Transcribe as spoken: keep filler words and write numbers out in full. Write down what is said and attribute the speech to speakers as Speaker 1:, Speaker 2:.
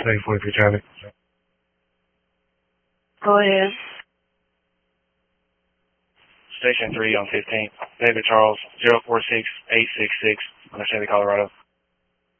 Speaker 1: Say forty-three Charlie.
Speaker 2: Go ahead.
Speaker 3: Station three on fifteenth. David Charles, zero four six eight six six, Chevy, Colorado.